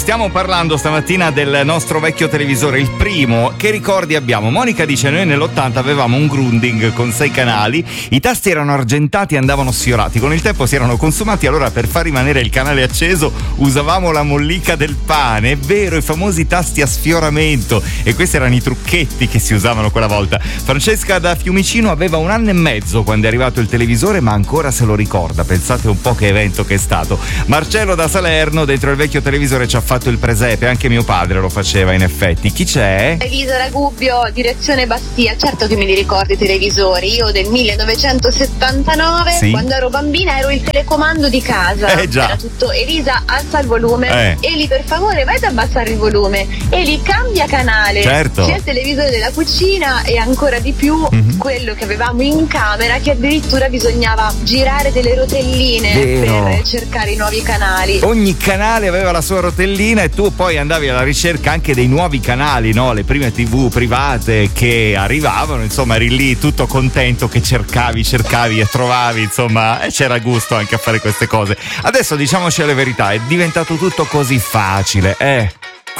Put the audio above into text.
Stiamo parlando stamattina del nostro vecchio televisore, il primo. Che ricordi abbiamo? Monica dice: noi nell'80 avevamo un Grundig con 6 canali, i tasti erano argentati e andavano sfiorati, con il tempo si erano consumati, allora per far rimanere il canale acceso usavamo la mollica del pane, è vero, i famosi tasti a sfioramento, e questi erano i trucchetti che si usavano quella volta. Francesca da Fiumicino aveva 1 anno e mezzo quando è arrivato il televisore, ma ancora se lo ricorda, pensate un po' che evento che è stato. Marcello da Salerno, dentro il vecchio televisore ci ha fatto il presepe, anche mio padre lo faceva in effetti. Chi c'è? Elisa da Gubbio, direzione Bastia. Certo che me li ricordo i televisori, io del 1979, sì, quando ero bambina ero il telecomando di casa, già. Era tutto Elisa alza il volume, Eli per favore vai ad abbassare il volume, Eli cambia canale, certo, c'è il televisore della cucina e ancora di più quello che avevamo in camera, che addirittura bisognava girare delle rotelline, vero, per cercare i nuovi canali. Ogni canale aveva la sua rotellina e tu poi andavi alla ricerca anche dei nuovi canali, no? Le prime TV private che arrivavano, insomma eri lì tutto contento che cercavi e trovavi, insomma, e c'era gusto anche a fare queste cose. Adesso diciamoci la verità, è diventato tutto così facile,